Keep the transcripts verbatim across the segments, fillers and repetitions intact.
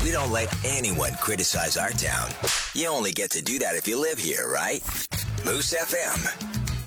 We don't let anyone criticize our town. You only get to do that if you live here, right? Moose F M.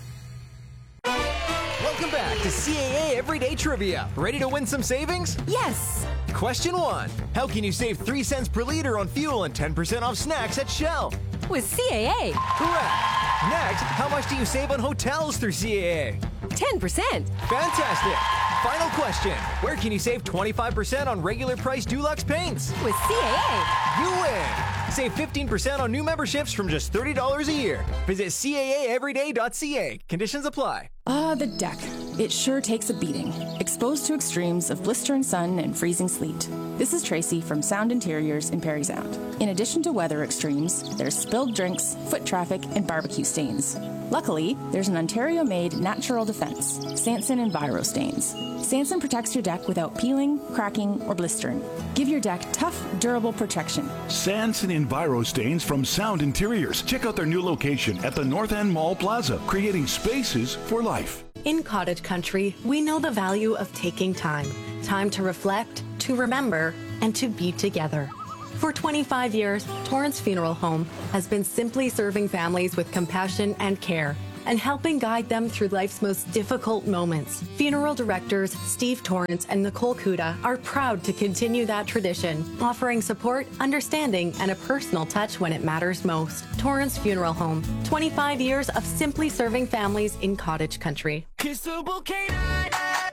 Welcome back to C A A Everyday Trivia. Ready to win some savings? Yes. Question one. How can you save three cents per liter on fuel and ten percent off snacks at Shell? With C A A. Correct. Next, how much do you save on hotels through C A A? ten percent. Fantastic. Final question. Where can you save twenty-five percent on regular price Dulux paints? With C A A. You win. Save fifteen percent on new memberships from just thirty dollars a year. Visit C A A everyday dot C A. Conditions apply. Ah, the deck. It sure takes a beating. Exposed to extremes of blistering sun and freezing sleet. This is Tracy from Sound Interiors in Parry Sound. In addition to weather extremes, there's spilled drinks, foot traffic, and barbecue stains. Luckily, there's an Ontario-made natural defense, Sanson Enviro Stains. Sanson protects your deck without peeling, cracking, or blistering. Give your deck tough, durable protection. Sanson Enviro Stains from Sound Interiors. Check out their new location at the North End Mall Plaza, creating spaces for life. In Cottage Country, we know the value of taking time. Time to reflect, to remember, and to be together. For twenty-five years, Torrance Funeral Home has been simply serving families with compassion and care and helping guide them through life's most difficult moments. Funeral directors Steve Torrance and Nicole Kuda are proud to continue that tradition, offering support, understanding, and a personal touch when it matters most. Torrance Funeral Home, twenty-five years of simply serving families in Cottage Country. Kissable canine.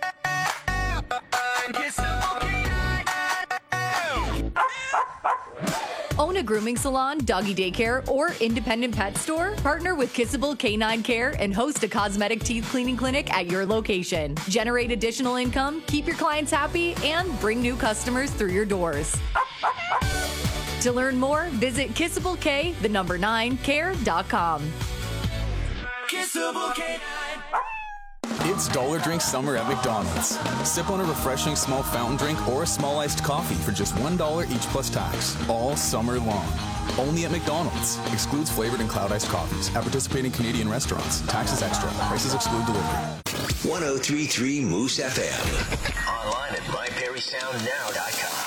Kissable canine. Own a grooming salon, doggy daycare, or independent pet store? Partner with Kissable Canine Care and host a cosmetic teeth cleaning clinic at your location. Generate additional income, keep your clients happy, and bring new customers through your doors. To learn more, visit Kissable K, the number nine, care dot com. Kissable canine. It's Dollar Drink Summer at McDonald's. Sip on a refreshing small fountain drink or a small iced coffee for just one dollar each plus tax, all summer long. Only at McDonald's. Excludes flavored and cloud iced coffees at participating Canadian restaurants. Taxes extra. Prices exclude delivery. one oh three point three Moose F M. Online at my parry sound now dot com.